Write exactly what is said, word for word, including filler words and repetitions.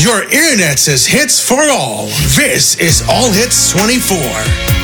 Your internet says hits for all. This is All Hits twenty-four.